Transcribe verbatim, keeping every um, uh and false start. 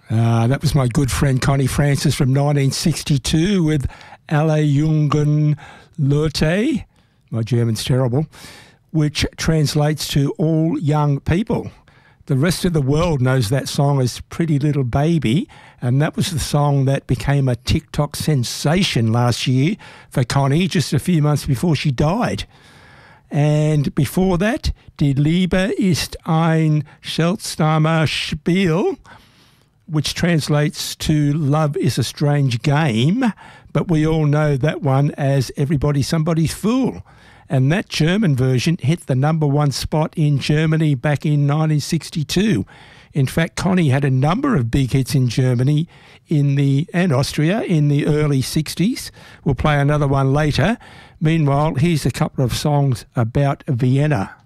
Uh, that was my good friend Connie Francis from nineteen sixty-two with Alle Jungen Leute, my German's terrible, which translates to all young people. The rest of the world knows that song as Pretty Little Baby, and that was the song that became a TikTok sensation last year for Connie, just a few months before she died. And before that, Die Liebe ist ein seltsamer Spiel, which translates to Love is a Strange Game, but we all know that one as Everybody Somebody's Fool. And that German version hit the number one spot in Germany back in nineteen sixty-two. In fact, Connie had a number of big hits in Germany in the and Austria in the early sixties. We'll play another one later. Meanwhile, here's a couple of songs about Vienna.